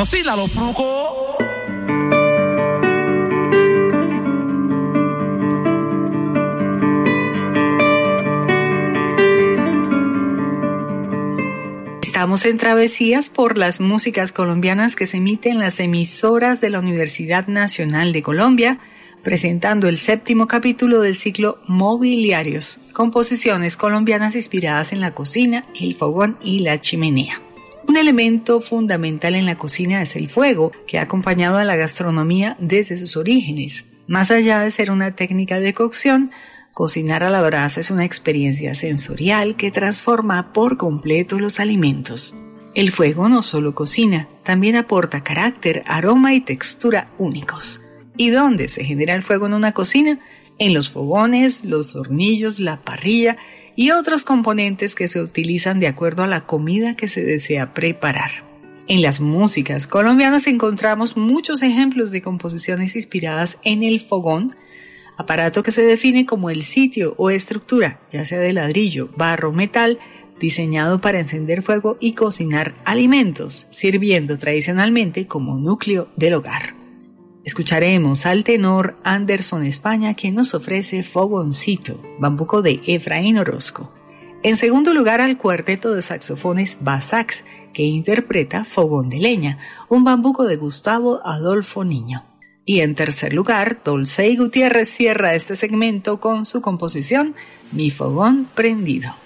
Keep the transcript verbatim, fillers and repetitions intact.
No si la lo fruco. Estamos en travesías por las músicas colombianas que se emiten en las emisoras de la Universidad Nacional de Colombia, presentando el séptimo capítulo del ciclo Mobiliarios, composiciones colombianas inspiradas en la cocina, el fogón y la chimenea. Un elemento fundamental en la cocina es el fuego, que ha acompañado a la gastronomía desde sus orígenes. Más allá de ser una técnica de cocción, cocinar a la brasa es una experiencia sensorial que transforma por completo los alimentos. El fuego no solo cocina, también aporta carácter, aroma y textura únicos. ¿Y dónde se genera el fuego en una cocina? En los fogones, los hornillos, la parrilla y otros componentes que se utilizan de acuerdo a la comida que se desea preparar. En las músicas colombianas encontramos muchos ejemplos de composiciones inspiradas en el fogón, aparato que se define como el sitio o estructura, ya sea de ladrillo, barro, metal, diseñado para encender fuego y cocinar alimentos, sirviendo tradicionalmente como núcleo del hogar. Escucharemos al tenor Anderson España, quien nos ofrece Fogoncito, bambuco de Efraín Orozco. En segundo lugar, al cuarteto de saxofones Basax, que interpreta Fogón de Leña, un bambuco de Gustavo Adolfo Niño. Y en tercer lugar, Dolcey Gutiérrez cierra este segmento con su composición Mi Fogón Prendido.